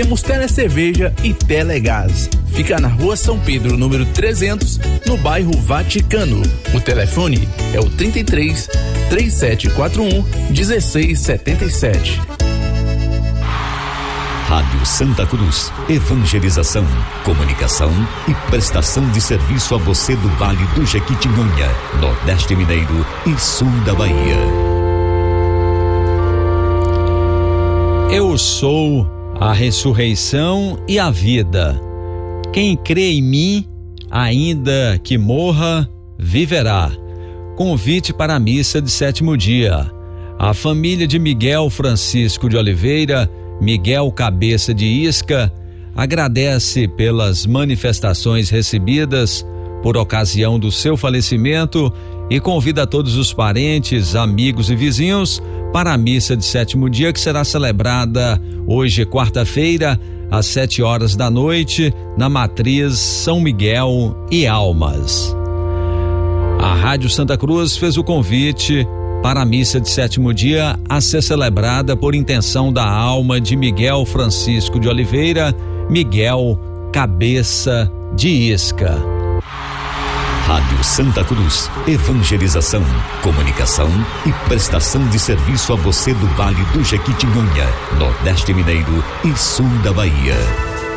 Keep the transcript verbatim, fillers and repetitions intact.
Temos Telecerveja e Telegás. Fica na Rua São Pedro, número trezentos, no bairro Vaticano. O telefone é o trinta e três, três sete quatro um, um seis sete sete. Rádio Santa Cruz, evangelização, comunicação e prestação de serviço a você do Vale do Jequitinhonha, Nordeste Mineiro e Sul da Bahia. Eu sou a ressurreição e a vida. Quem crê em mim, ainda que morra, viverá. Convite para a missa de sétimo dia. A família de Miguel Francisco de Oliveira, Miguel Cabeça de Isca, agradece pelas manifestações recebidas por ocasião do seu falecimento e convida todos os parentes, amigos e vizinhos para a missa de sétimo dia, que será celebrada hoje, quarta-feira, às sete horas da noite, na Matriz São Miguel e Almas. A Rádio Santa Cruz fez o convite para a missa de sétimo dia a ser celebrada por intenção da alma de Miguel Francisco de Oliveira, Miguel Cabeça de Isca. Rádio Santa Cruz, evangelização, comunicação e prestação de serviço a você do Vale do Jequitinhonha, Nordeste Mineiro e Sul da Bahia.